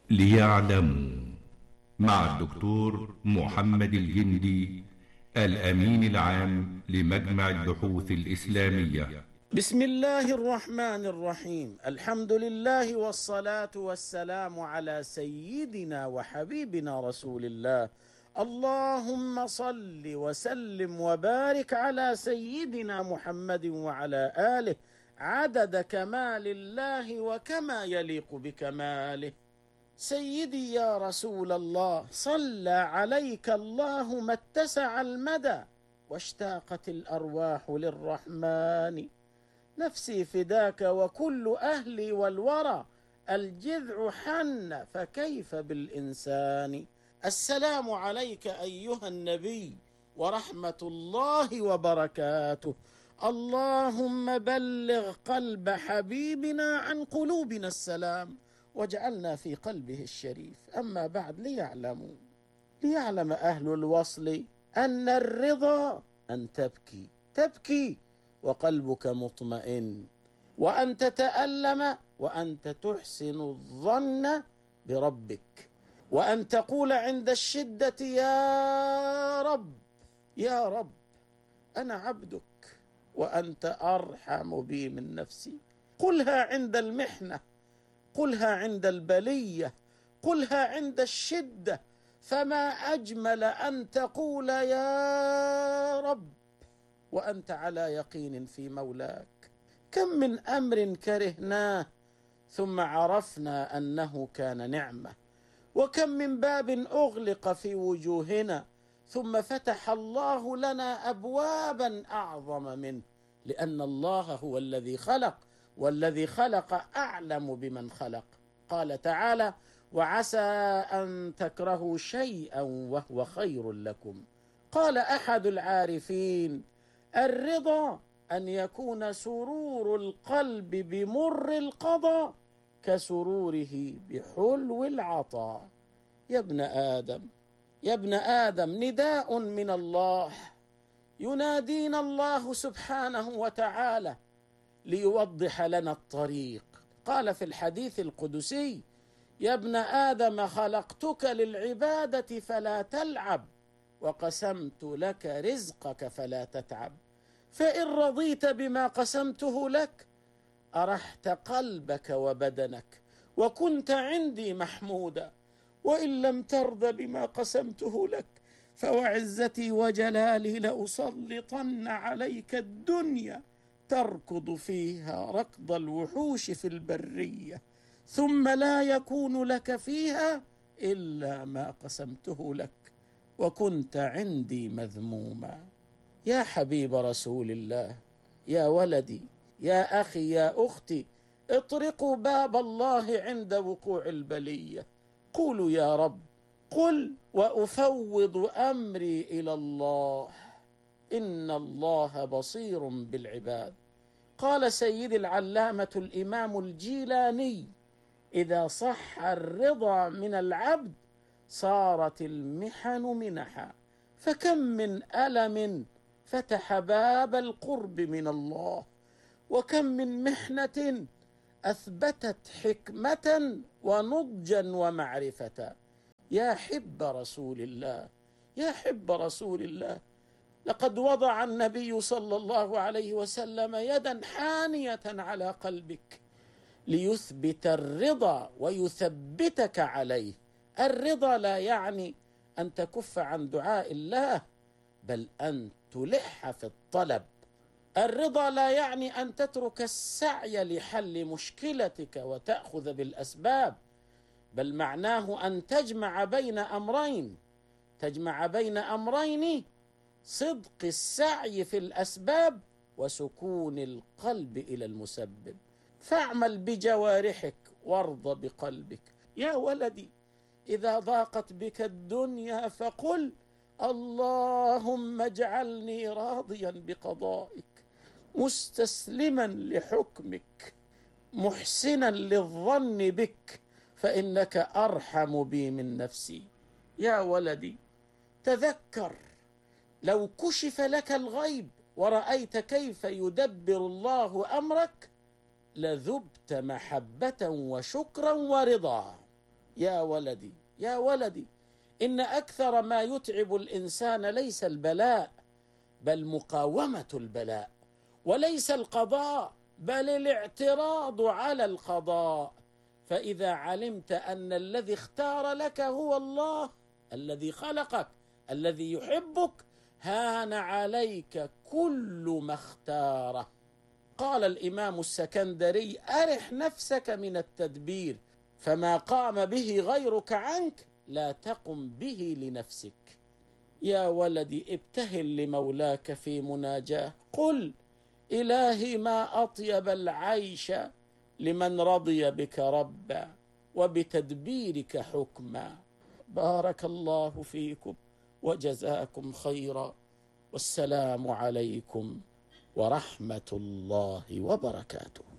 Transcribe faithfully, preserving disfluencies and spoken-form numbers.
ليعلموا مع الدكتور محمد الجندي الأمين العام لمجمع البحوث الإسلامية. بسم الله الرحمن الرحيم. الحمد لله والصلاة والسلام على سيدنا وحبيبنا رسول الله. اللهم صل وسلم وبارك على سيدنا محمد وعلى آله عدد كمال الله وكما يليق بكماله. سيدي يا رسول الله، صلى عليك الله ما اتسع المدى واشتاقت الأرواح للرحمن. نفسي فداك وكل أهلي والورى، الجذع حن فكيف بالإنسان. السلام عليك أيها النبي ورحمة الله وبركاته. اللهم بلغ قلب حبيبنا عن قلوبنا السلام واجعلنا في قلبه الشريف. أما بعد، ليعلموا ليعلم أهل الوصل أن الرضا أن تبكي تبكي وقلبك مطمئن، وأن تتألم وأنت تحسن الظن بربك، وأن تقول عند الشدة يا رب يا رب أنا عبدك وأنت أرحم بي من نفسي. قلها عند المحنة، قلها عند البلية، قلها عند الشدة، فما أجمل أن تقول يا رب وأنت على يقين في مولاك. كم من أمر كرهناه ثم عرفنا أنه كان نعمة، وكم من باب أغلق في وجوهنا ثم فتح الله لنا أبوابا أعظم منه، لأن الله هو الذي خلق، والذي خلق أعلم بمن خلق. قال تعالى: وعسى أن تكرهوا شيئا وهو خير لكم. قال أحد العارفين: الرضا أن يكون سرور القلب بمر القضاء كسروره بحلو العطاء. يا ابن آدم يا ابن آدم، نداء من الله، ينادينا الله سبحانه وتعالى ليوضح لنا الطريق. قال في الحديث القدسي: يا ابن آدم خلقتك للعبادة فلا تلعب، وقسمت لك رزقك فلا تتعب. فإن رضيت بما قسمته لك أرحت قلبك وبدنك وكنت عندي محمودا، وإن لم ترض بما قسمته لك فوعزتي وجلالي لأسلطن عليك الدنيا تركض فيها ركض الوحوش في البرية، ثم لا يكون لك فيها إلا ما قسمته لك وكنت عندي مذموما. يا حبيب رسول الله، يا ولدي، يا أخي، يا أختي، اطرقوا باب الله عند وقوع البلية. قولوا يا رب، قل وأفوض أمري إلى الله إن الله بصير بالعباد. قال سيد العلامة الإمام الجيلاني: إذا صح الرضا من العبد صارت المحن منحا، فكم من ألم فتح باب القرب من الله، وكم من محنة أثبتت حكمة ونضجا ومعرفة. يا حب رسول الله، يا حب رسول الله، لقد وضع النبي صلى الله عليه وسلم يدا حانية على قلبك ليثبت الرضا ويثبتك عليه. الرضا لا يعني أن تكف عن دعاء الله، بل أن تلح في الطلب. الرضا لا يعني أن تترك السعي لحل مشكلتك وتأخذ بالأسباب، بل معناه أن تجمع بين أمرين تجمع بين أمرين صدق السعي في الأسباب وسكون القلب إلى المسبب. فاعمل بجوارحك وارض بقلبك. يا ولدي، إذا ضاقت بك الدنيا فقل: اللهم اجعلني راضيا بقضائك، مستسلما لحكمك، محسنا للظن بك، فإنك أرحم بي من نفسي. يا ولدي، تذكر لو كشف لك الغيب ورأيت كيف يدبر الله أمرك لذبت محبة وشكرا ورضا. يا ولدي يا ولدي، إن أكثر ما يتعب الإنسان ليس البلاء بل مقاومة البلاء، وليس القضاء بل الاعتراض على القضاء. فإذا علمت أن الذي اختار لك هو الله الذي خلقك الذي يحبك، هان عليك كل ما اختاره. قال الإمام السكندري: أرح نفسك من التدبير، فما قام به غيرك عنك لا تقم به لنفسك. يا ولدي ابتهل لمولاك في مناجاه، قل: إلهي ما أطيب العيش لمن رضي بك ربا وبتدبيرك حكما. بارك الله فيكم وجزاكم خيرا، والسلام عليكم ورحمة الله وبركاته.